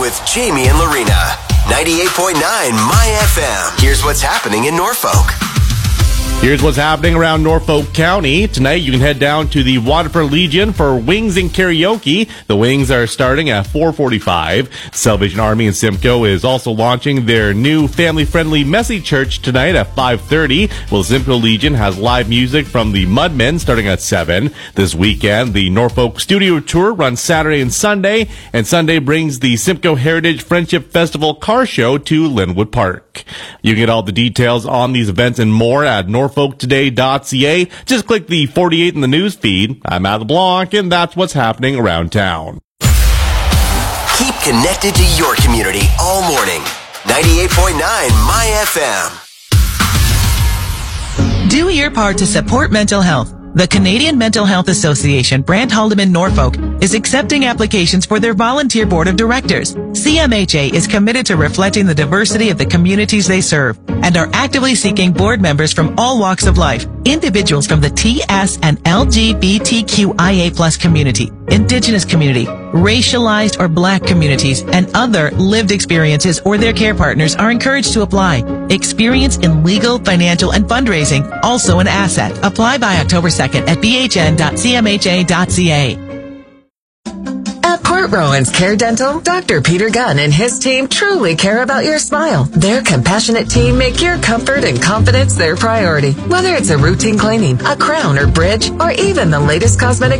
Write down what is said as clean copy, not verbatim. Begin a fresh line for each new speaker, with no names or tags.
with Jamie and Lorena. 98.9 My FM. Here's what's happening in Norfolk.
Here's what's happening around Norfolk County. Tonight, you can head down to the Waterford Legion for Wings and Karaoke. The Wings are starting at 4:45. Salvation Army in Simcoe is also launching their new family-friendly Messy Church tonight at 5:30. Well, Simcoe Legion has live music from the Mudmen starting at 7. This weekend, the Norfolk Studio Tour runs Saturday and Sunday brings the Simcoe Heritage Friendship Festival car show to Linwood Park. You can get all the details on these events and more at norfolktoday.ca. Just click the 48 in the news feed. I'm Matt LeBlanc, and that's what's happening around town.
Keep connected to your community all morning. 98.9 My FM.
Do your part to support mental health. The Canadian Mental Health Association, Brant Haldeman Norfolk, is accepting applications for their volunteer board of directors. CMHA is committed to reflecting the diversity of the communities they serve and are actively seeking board members from all walks of life, individuals from the TS and LGBTQIA+ community, Indigenous community, racialized or Black communities, and other lived experiences or their care partners are encouraged to apply. Experience in legal, financial, and fundraising, also an asset. Apply by October 2nd at bhn.cmha.ca.
At Port Rowan's Care Dental, Dr. Peter Gunn and his team truly care about your smile. Their compassionate team make your comfort and confidence their priority. Whether it's a routine cleaning, a crown or bridge, or even the latest cosmetic